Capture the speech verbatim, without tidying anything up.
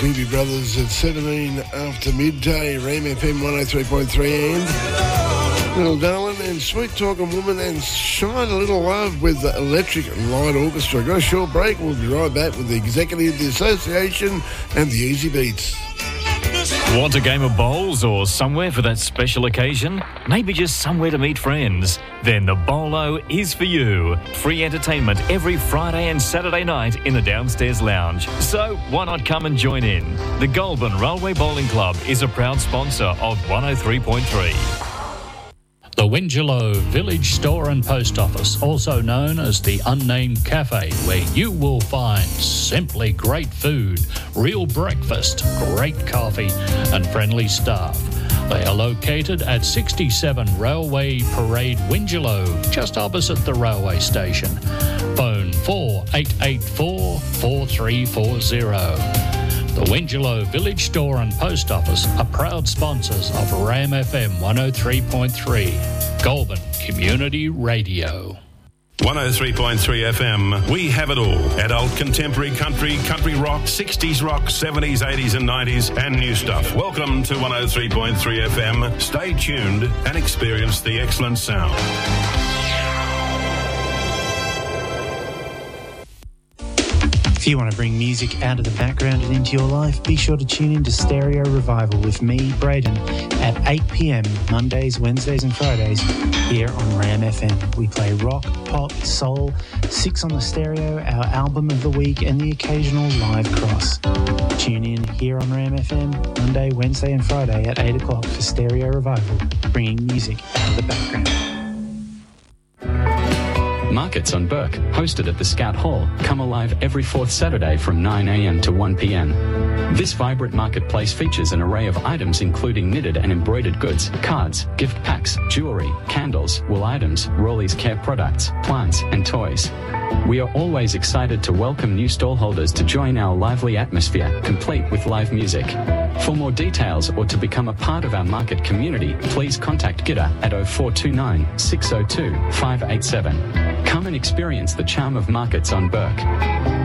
Doobie Brothers at seventeen after midday, Ram F M one oh three point three and Little Darling and Sweet Talking Woman and Shine a Little Love with the Electric Light Orchestra. Got a short break. We'll be right back with the Executive of the Association and the Easy Beats. Want a game of bowls or somewhere for that special occasion? Maybe just somewhere to meet friends? Then the Bowlo is for you. Free entertainment every Friday and Saturday night in the downstairs lounge. So why not come and join in? The Goulburn Railway Bowling Club is a proud sponsor of one oh three point three. The Wingelow Village Store and Post Office, also known as the Unnamed Cafe, where you will find simply great food, real breakfast, great coffee and friendly staff. They are located at sixty-seven Railway Parade, Wingelow, just opposite the railway station. Phone four eight eight four, four three four zero. The Wingelow Village Store and Post Office are proud sponsors of Ram F M one oh three point three, Goulburn Community Radio. one oh three point three F M, we have it all. Adult, contemporary, country, country rock, sixties rock, seventies, eighties and nineties, and new stuff. Welcome to one oh three point three F M. Stay tuned and experience the excellent sound. If you want to bring music out of the background and into your life, be sure to tune in to Stereo Revival with me, Braden, at eight p.m. Mondays, Wednesdays and Fridays here on Ram F M. We play rock, pop, soul, Six on the Stereo, our album of the week, and the occasional live cross. Tune in here on Ram F M Monday, Wednesday and Friday at eight o'clock for Stereo Revival, bringing music out of the background. Markets on Burke, hosted at the Scout Hall, come alive every fourth Saturday from nine a.m. to one p.m. This vibrant marketplace features an array of items including knitted and embroidered goods, cards, gift packs, jewellery, candles, wool items, Rawley's care products, plants and toys. We are always excited to welcome new stallholders to join our lively atmosphere, complete with live music. For more details or to become a part of our market community, please contact Gidda at oh four two nine, six oh two, five eight seven. Come and experience the charm of markets on Burke.